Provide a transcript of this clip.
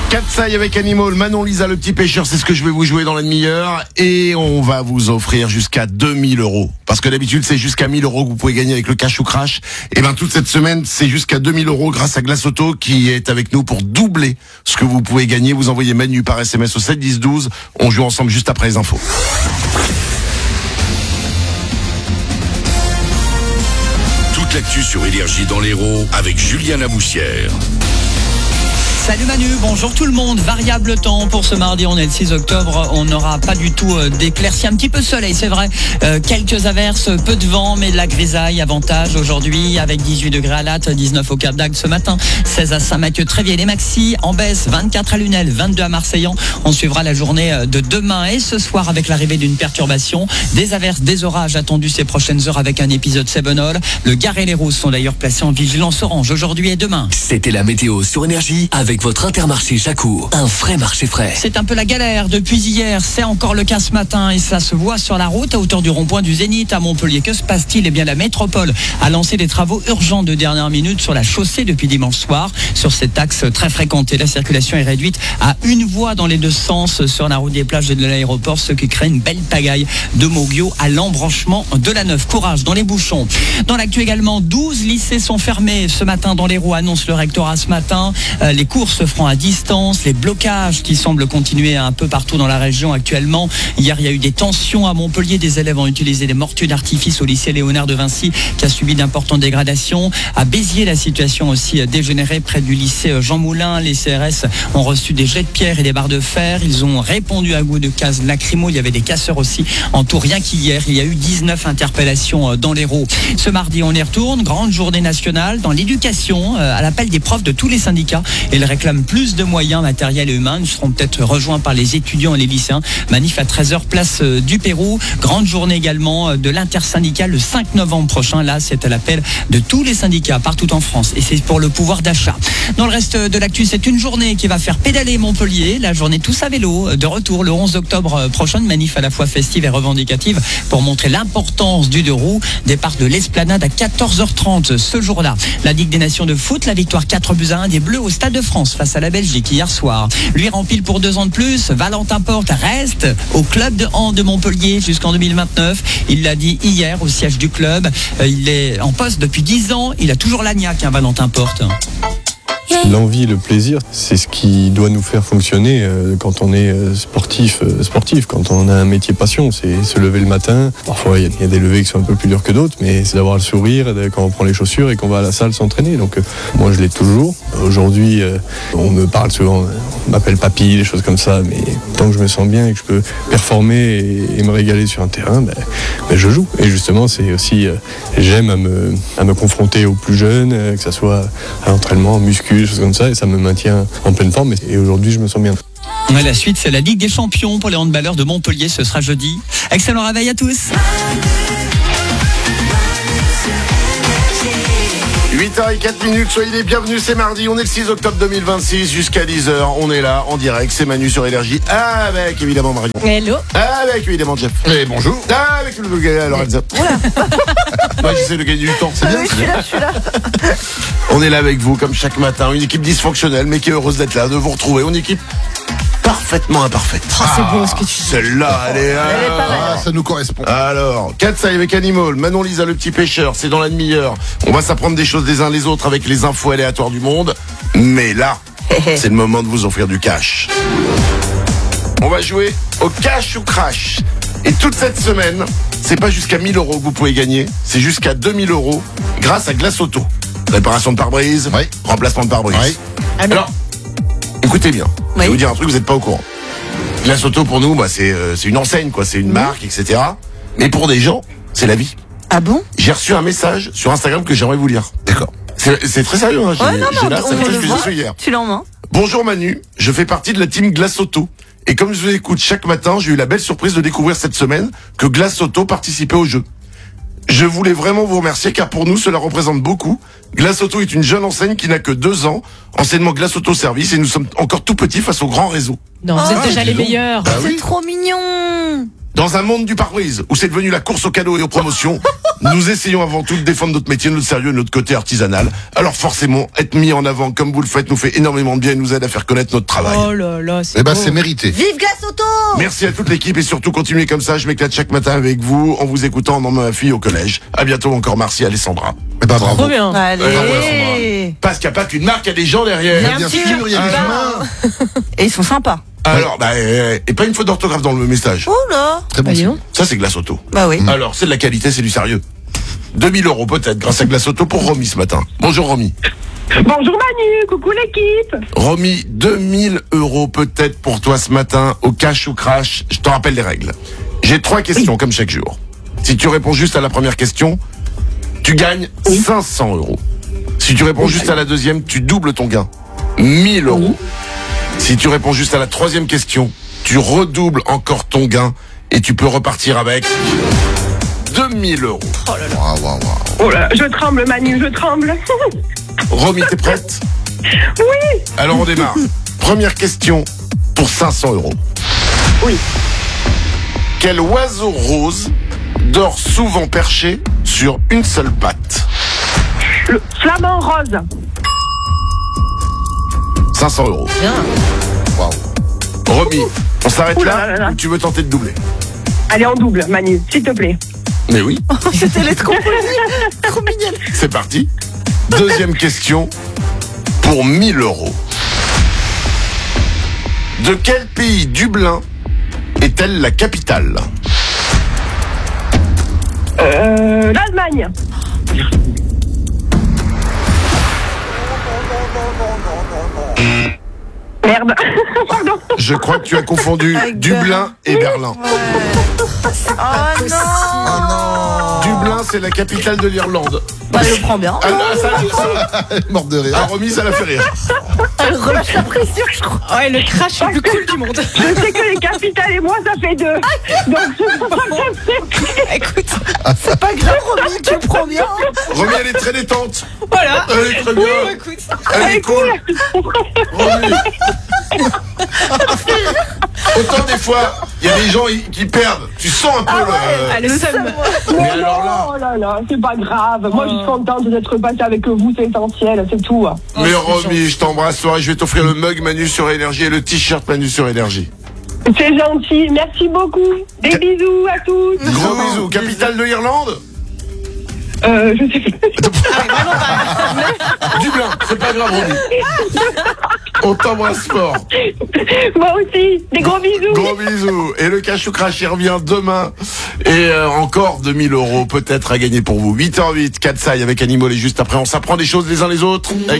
Catsaille avec Animal, Manon Lisa le petit pêcheur, c'est ce que je vais vous jouer dans la demi-heure. Et on va vous offrir jusqu'à 2000 €. Parce que d'habitude, c'est jusqu'à 1000 € que vous pouvez gagner avec le cash ou crash. Et ben toute cette semaine, c'est jusqu'à 2000 € grâce à Glace Auto qui est avec nous pour doubler ce que vous pouvez gagner. Vous envoyez Manu par SMS au 7 10 12. On joue ensemble juste après les infos. Toute l'actu sur Énergie dans l'Hérault avec Julien Laboussière. Salut Manu, bonjour tout le monde. Variable temps pour ce mardi, on est le 6 octobre. On n'aura pas du tout d'éclaircies, un petit peu de soleil, c'est vrai. Quelques averses, peu de vent, mais de la grisaille. Avantage aujourd'hui avec 18 degrés à Latte, 19 au Cap d'Agde ce matin, 16 à Saint-Mathieu-Tréviers. Les maxi en baisse, 24 à Lunel, 22 à Marseillan. On suivra la journée de demain et ce soir avec l'arrivée d'une perturbation. Des averses, des orages attendus ces prochaines heures avec un épisode Sevenol. Le Gard et les Rousses sont d'ailleurs placés en vigilance orange aujourd'hui et demain. C'était la météo sur Énergie avec votre Intermarché Jacour, un vrai marché frais. C'est un peu la galère depuis hier, c'est encore le cas ce matin et ça se voit sur la route à hauteur du rond-point du Zénith à Montpellier. Que se passe-t-il ? Eh bien la métropole a lancé des travaux urgents de dernière minute sur la chaussée depuis dimanche soir. Sur cet axe très fréquenté, la circulation est réduite à une voie dans les deux sens sur la route des plages et de l'aéroport, ce qui crée une belle pagaille de Moguio à l'embranchement de la 9. Courage dans les bouchons. Dans l'actu également, 12 lycées sont fermés ce matin dans l'Hérault, annonce le rectorat ce matin. Les cours se feront à distance, les blocages qui semblent continuer un peu partout dans la région actuellement. Hier, il y a eu des tensions à Montpellier. Des élèves ont utilisé des mortiers d'artifice au lycée Léonard de Vinci qui a subi d'importantes dégradations. À Béziers, la situation aussi dégénérée près du lycée Jean Moulin. Les CRS ont reçu des jets de pierre et des barres de fer. Ils ont répondu à coups de gaz lacrymo. Il y avait des casseurs aussi en tout. Rien qu'hier, il y a eu 19 interpellations dans l'Hérault. Ce mardi, on y retourne. Grande journée nationale dans l'éducation à l'appel des profs de tous les syndicats. Ils réclament plus de moyens matériels et humains. Nous serons peut-être rejoints par les étudiants et les lycéens. Manif à 13h, place du Pérou. Grande journée également de l'intersyndicale le 5 novembre prochain. Là, c'est à l'appel de tous les syndicats partout en France. Et c'est pour le pouvoir d'achat. Dans le reste de l'actu, c'est une journée qui va faire pédaler Montpellier. La journée Tous à vélo de retour le 11 octobre prochain. Une manif à la fois festive et revendicative pour montrer l'importance du deux roues. Départ de l'Esplanade à 14h30 ce jour-là. La Ligue des Nations de foot, la victoire 4-1 des Bleus au Stade de France face à la Belgique hier soir. Lui rempile pour 2 ans de plus. Valentin Porte reste au club de hand de Montpellier jusqu'en 2029. Il l'a dit hier au siège du club. Il est en poste depuis 10 ans. Il a toujours l'agnac, Valentin Porte. L'envie, le plaisir, c'est ce qui doit nous faire fonctionner quand on est sportif. Quand on a un métier passion, c'est se lever le matin. Parfois, il y a des levées qui sont un peu plus dures que d'autres, mais c'est d'avoir le sourire quand on prend les chaussures et qu'on va à la salle s'entraîner. Donc, moi, je l'ai toujours. Aujourd'hui, on me parle souvent, on m'appelle papy, des choses comme ça, mais tant que je me sens bien et que je peux performer et me régaler sur un terrain, je joue. Et justement, c'est aussi, j'aime à me confronter aux plus jeunes, que ça soit à l'entraînement, muscu, des choses comme ça, et ça me maintient en pleine forme. Et aujourd'hui, je me sens bien. La suite, c'est la Ligue des Champions pour les handballeurs de Montpellier. Ce sera jeudi. Excellent réveil à tous. 8h04, soyez les bienvenus, c'est mardi, on est le 6 octobre 2026, jusqu'à 10h, on est là, en direct, c'est Manu sur Énergie, avec évidemment Marion. Hello. Avec évidemment Jeff. Et bonjour. Avec le gars Lorenza. Moi j'essaie de gagner du temps, c'est bien. Oui, je suis là. On est là avec vous, comme chaque matin, une équipe dysfonctionnelle, mais qui est heureuse d'être là, de vous retrouver, une équipe parfaitement imparfaite. C'est beau ce que tu dis. Celle-là, elle est pas mal. ça nous correspond. Alors, Catsaille avec Animal, Manon Lisa le petit pêcheur, c'est dans la demi-heure. On va s'apprendre des choses des uns les autres avec les infos aléatoires du monde. Mais là, c'est le moment de vous offrir du cash. On va jouer au cash ou crash. Et toute cette semaine, c'est pas jusqu'à 1000 € que vous pouvez gagner, c'est jusqu'à 2000 € grâce à Glace Auto. Réparation de pare-brise, remplacement de pare-brise. Oui. Alors, écoutez bien, je vais Oui. vous dire un truc, vous n'êtes pas au courant. Glace Auto, pour nous, c'est une enseigne, quoi. C'est une marque, etc. Mais pour des gens, c'est la vie. Ah bon? J'ai reçu un message sur Instagram que j'aimerais vous lire. D'accord. C'est très sérieux, hein. J'ai là, ça me fait, je l'ai reçu hier. Tu l'as en main. Bonjour Manu, je fais partie de la team Glace Auto. Et comme je vous écoute chaque matin, j'ai eu la belle surprise de découvrir cette semaine que Glace Auto participait au jeu. Je voulais vraiment vous remercier car pour nous, cela représente beaucoup. Glace Auto est une jeune enseigne qui n'a que 2 ans, anciennement Glace Auto Service, et nous sommes encore tout petits face au grand réseau. Non, vous êtes déjà les meilleurs. C'est trop mignon. Dans un monde du pare-brise où c'est devenu la course aux cadeaux et aux promotions, nous essayons avant tout de défendre notre métier, notre sérieux et notre côté artisanal. Alors forcément, être mis en avant comme vous le faites nous fait énormément de bien et nous aide à faire connaître notre travail. Oh là là, c'est Eh ben, beau. c'est mérité. Vive Glace Auto! Merci à toute l'équipe et surtout continuez comme ça. Je m'éclate chaque matin avec vous en vous écoutant en emmenant ma fille au collège. À bientôt encore. Merci Alessandra. Eh ben, bravo. Trop bien. Allez! Parce qu'il n'y a pas qu'une marque, il y a des gens derrière. Bien sûr, il y a des humains. Et ils sont sympas. Alors, et pas une faute d'orthographe dans le message. Oh là! Très bon. Bah, dis donc. Ça, c'est Glace Auto. Bah oui. Alors, c'est de la qualité, c'est du sérieux. 2000 € peut-être grâce à Glace Auto pour Romy ce matin. Bonjour Romy. Bonjour Manu, coucou l'équipe. Romy, 2000 € peut-être pour toi ce matin au cash ou crash. Je te rappelle les règles. J'ai 3 questions comme chaque jour. Si tu réponds juste à la première question, tu gagnes 500 €. Si tu réponds juste à la deuxième, tu doubles ton gain. 1000 €. Si tu réponds juste à la troisième question, tu redoubles encore ton gain et tu peux repartir avec 2000 €. Oh là, je tremble Manu, je tremble. Romy, t'es prête? Oui. Alors on démarre. Première question pour 500 €. Oui. Quel oiseau rose dort souvent perché sur une seule patte? Le flamant rose. 500 €. Bien. Romy, on s'arrête Ouh là là là là. ou tu veux tenter de doubler? Allez en double Manu, s'il te plaît. Mais oui, C'était les trop trop mignonne. c'est parti. Deuxième question pour 1000 €. De quel pays Dublin est-elle la capitale? L'Allemagne. Merde. Pardon. Je crois que tu as confondu Avec Dublin et Berlin. Oh non! Dublin, c'est la capitale de l'Irlande. Bah, elle le prend bien. Morte de rire. Ah, Romy, ça l'a fait rire. Elle relâche la pression, je crois. Ouais, le crash le plus cool du monde. Je sais que les capitales et moi ça fait 2. Donc je peux pas Écoute, C'est pas grave, Romy, tu le prends bien. Romy, elle est très détente. voilà. Elle est très bien. Écoute. Elle est cool. Romy. Autant des fois, il y a des gens qui perdent. Tu sens un peu le... Allez, Sam. Mais alors là... Oh là là, c'est pas grave. Moi, je suis contente d'être passée avec vous, c'est essentiel, c'est tout. Mais Romy, je t'embrasse. Toi, je vais t'offrir le mug Manu sur Énergie et le t-shirt Manu sur Énergie. C'est gentil, merci beaucoup. Des bisous à tous. Gros bisous. Capitale de l'Irlande? Je sais plus. Dublin, c'est pas grave, Romy. On t'embrasse fort. Moi aussi, des gros bisous. Gros bisous. Et le cash ou crash, il revient demain. Et encore 2000 € peut-être à gagner pour vous. 8h08, Katsai avec Animal et juste après, on s'apprend des choses les uns les autres.